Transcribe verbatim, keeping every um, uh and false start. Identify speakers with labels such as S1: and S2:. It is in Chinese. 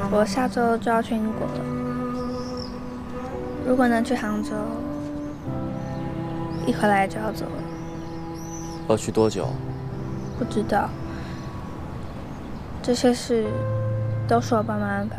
S1: 我下周就要去英国了。如果能去杭州，一回来就要走了。
S2: 要去多久？
S1: 不知道。这些事都是我爸妈安排。